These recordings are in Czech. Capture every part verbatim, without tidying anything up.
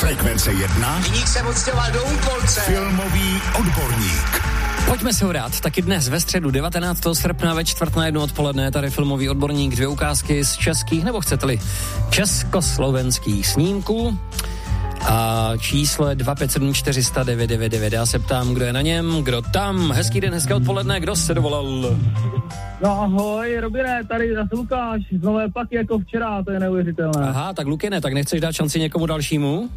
Frekvence jedna. Viník se odstěhoval do Úpolce. Filmový odborník. Pojďme se hrát. Taky dnes ve středu devatenáctého srpna ve čtvrt na jednu odpoledne tady filmový odborník, dvě ukázky z českých, nebo chcete-li československých snímků. A číslo je dva pět sedm čtyři sta devět devět devět. Já se ptám, kdo je na něm, kdo tam. Hezký den, hezké odpoledne, kdo se dovolal? No ahoj, Robine, tady zase Lukáš, z Nové Paky jako včera, to je neuvěřitelné. Aha, tak Lukine, tak nechceš dát šanci někomu dalšímu?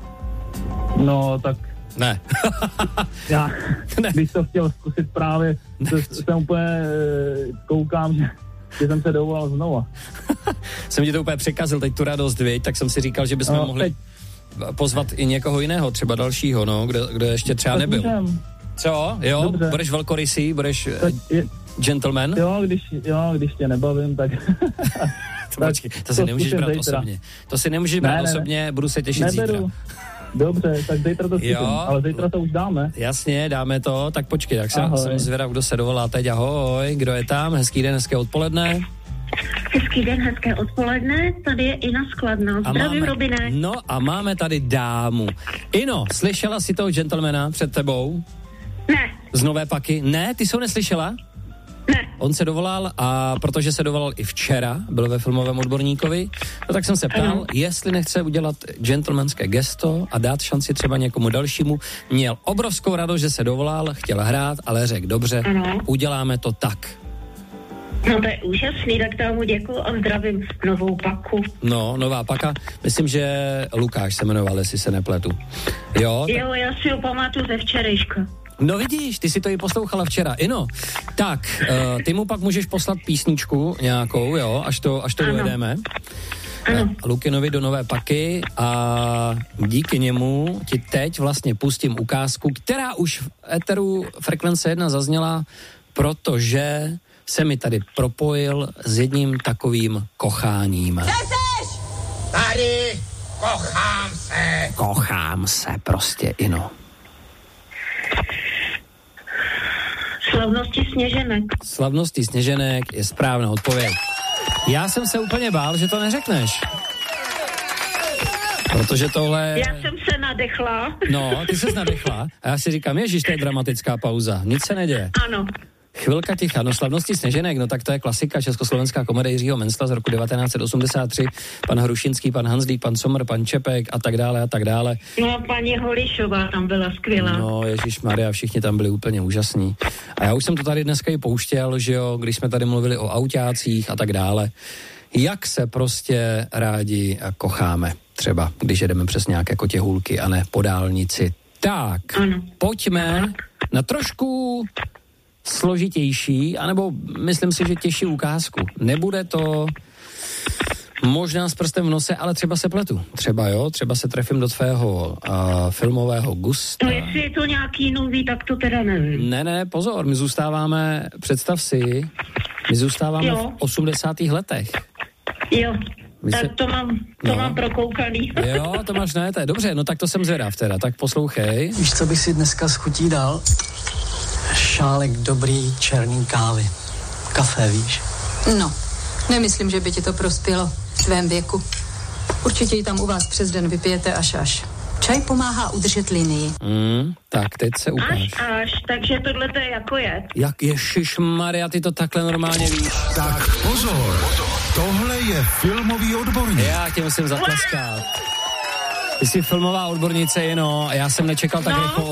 No, tak... Ne. Já, ne. Když to chtěl zkusit právě, to, jsem úplně koukám, že, že jsem se dovolal znova. Jsem ti to úplně překazil, teď tu radost, viď, tak jsem si říkal, že bychom no, mohli teď pozvat i někoho jiného, třeba dalšího, no, kdo, kdo ještě třeba tak nebyl. Můžem. Co? Jo? Dobře. Budeš velkorysý, budeš je, gentleman? Jo, když, jo, když tě nebavím, tak... to, počkej, to, to si nemůžeš brát zítra. Osobně. To si nemůžeš brát ne, ne, osobně, budu se těšit neberu. Zítra. Dobře, tak zítra to zkusím, ale zítra to už dáme. Jasně, dáme to, tak počkej, tak jsem, jsem zvědav, kdo se dovolá teď, ahoj, kdo je tam, hezký den, hezké odpoledne. Hezký den, hezké odpoledne, tady je Ina Skladná, zdravím Robine. No a máme tady dámu. Ino, slyšela jsi toho gentlemana před tebou? Ne. Z Nové Paky? Ne, ty jsi ho neslyšela? Ne. On se dovolal a protože se dovolal i včera, byl ve filmovém odborníkovi, no tak jsem se ptal, ano. jestli nechce udělat gentlemanské gesto a dát šanci třeba někomu dalšímu. Měl obrovskou radost, že se dovolal, chtěl hrát, ale řekl, dobře, ano. uděláme to tak. No to je úžasný, tak tomu děkuju a zdravím Novou Paku. No, Nová Paka, myslím, že Lukáš se jmenoval, jestli se nepletu. Jo, tak... jo, já si ho pamatuju ze včerejška. No vidíš, ty si to i poslouchala včera. Ino, tak, uh, ty mu pak můžeš poslat písničku nějakou, jo, až to, až to dojedeme. Ano. Lukinovi do Nové Paky a díky němu ti teď vlastně pustím ukázku, která už v éteru Frekvence jedna zazněla, protože se mi tady propojil s jedním takovým kocháním. Kde seš? Tady, kochám se. Kochám se prostě, Ino. Slavnosti sněženek. Slavnosti sněženek je správná odpověď. Já jsem se úplně bál, že to neřekneš. Protože tohle... Já jsem se nadechla. No, ty ses nadechla. A já si říkám, ježiš, to je dramatická pauza. Nic se neděje. Ano. Chvilka ticha, no Slavnosti sněženek, no tak to je klasika československá komedie Jiřího Mencla z roku devatenáct set osmdesát tři. Pan Hrušinský, pan Hanzlík, pan Sommer, pan Čepek a tak dále a tak dále. No, paní Holišová tam byla skvělá. No, ježišmarja, všichni tam byli úplně úžasní. A já už jsem to tady dneska i pouštěl, že jo, když jsme tady mluvili o autácích a tak dále. Jak se prostě rádi kocháme, třeba když jedeme přes nějaké kotěhůlky a ne po dálnici. Tak, ano. Pojďme na trošku složitější, anebo myslím si, že těžší ukázku. Nebude to možná s prstem v nose, ale třeba se pletu. Třeba jo, třeba se trefím do tvého uh, filmového gusta. No jestli je to nějaký nový, tak to teda nevím. Ne, ne, pozor, my zůstáváme, představ si, my zůstáváme jo. v osmdesátých letech. Jo, my tak se... to mám, to no. mám prokoukaný. Jo, to máš, ne, to je dobře, no tak to jsem zvědav teda, tak poslouchej. Víš, co bych si dneska schutí dal? Šálek dobrý černý kávy. Kafe, víš? No, nemyslím, že by ti to prospělo v tvém věku. Určitě ji tam u vás přes den vypijete až až. Čaj pomáhá udržet linii. Mm, tak, teď se ukáž. Až až, takže tohle to je jako je. Jak ježišmarja, ty to takhle normálně víš. Tak pozor, tohle je filmový odborník. Já tě musím zatleskat. Ty jsi filmová odbornice, jenom, a já jsem nečekal tak no. rychle